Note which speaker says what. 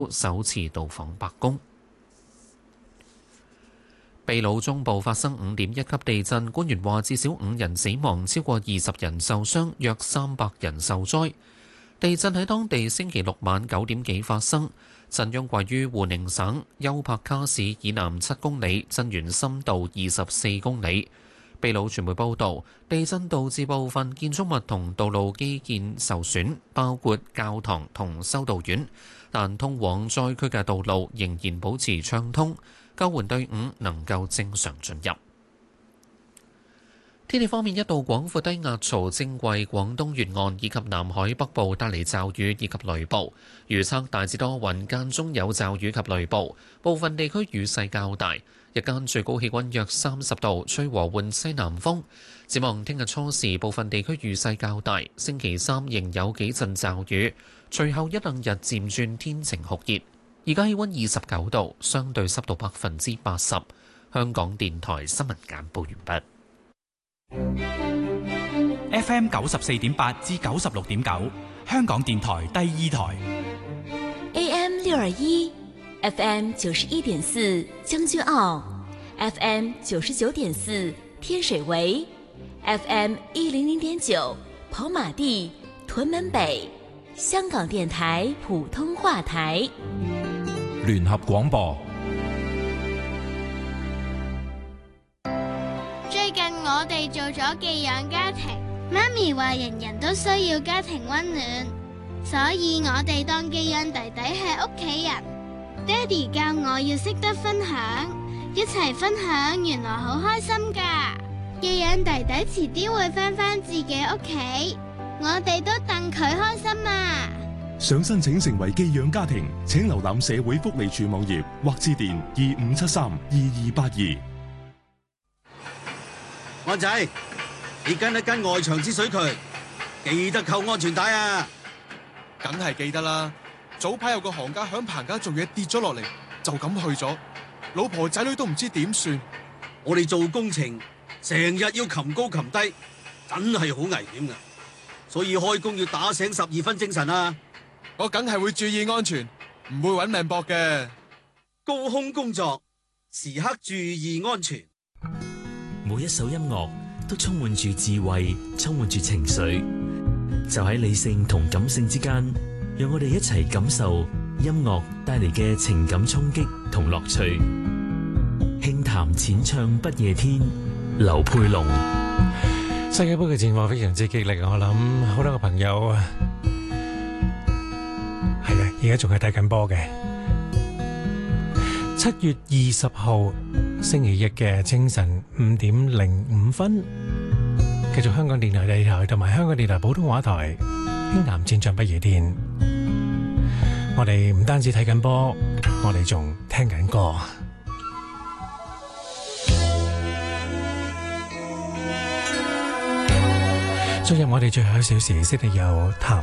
Speaker 1: 首次到訪白宮。秘魯中部發生5.1級地震，官員話至少5人死亡，超過20人受傷，約300人受災。地震喺當地星期六晚9點幾發生，震央位於胡寧省丘帕卡市以南7公里，震源深度24公里。秘魯傳媒報導，地震導致部分建築物同道路基建受損，包括教堂同修道院，但通往災區嘅道路仍然保持暢通，救援隊伍能夠正常進入。天氣方面，一道廣闊低壓槽正為廣東沿岸以及南海北部帶嚟驟雨以及雷暴，預測大致多雲，間中有驟雨及雷暴，部分地區雨勢較大。日間最高氣溫約30度，吹和緩西南風。展望聽日初時，部分地區雨勢較大，星期三仍有幾陣驟雨，隨後一兩日漸轉天晴酷熱。而家氣溫29度，相對濕度80%。香港電台新聞簡報完畢。
Speaker 2: FM 94.8至96.9，香港電台第二台。
Speaker 3: AM 621。FM 91.4將軍澳 ，FM 99.4天水圍 ，FM 100.9跑馬地屯門北，香港電台普通話台。
Speaker 2: 聯合廣播。
Speaker 4: 最近我哋做咗寄養家庭，媽咪話人人都需要家庭溫暖，所以我哋當寄養弟弟係屋企人。爹哋教我要識得分享，一齊分享原來好開心㗎。寄養弟弟遲啲會返自己屋企，我哋都戥佢開心啊！
Speaker 5: 想申請成為寄養家庭，請瀏覽社會福利署網頁或致電25732282。
Speaker 6: 安仔，你跟一跟外牆之水渠，記得扣安全帶啊！
Speaker 7: 梗係記得啦。早排有個行家響棚架做嘢跌咗落嚟，就咁去咗，老婆仔女都唔知點算。
Speaker 6: 我哋做工程成日要擒高擒低，真係好危險噶，所以開工要打醒12分精神啊！
Speaker 7: 我梗係會注意安全，唔會搵命搏嘅。
Speaker 6: 高空工作時刻注意安全。
Speaker 8: 每一首音樂都充滿住智慧，充滿住情緒，就喺理性同感性之間，讓我哋一齊感受音樂帶嚟嘅情感衝擊同樂趣。輕談淺唱不夜天，劉佩龍。
Speaker 9: 世界盃嘅戰況非常之激烈，我諗好多個朋友係嘅，而家仲係睇緊波嘅。7月20號星期一嘅清晨5點05分，繼續香港電台第二台同埋香港電台普通話台輕談淺唱不夜天。我哋唔單止睇緊波，我哋仲聽緊歌。進入我哋最後1小時，識得有譚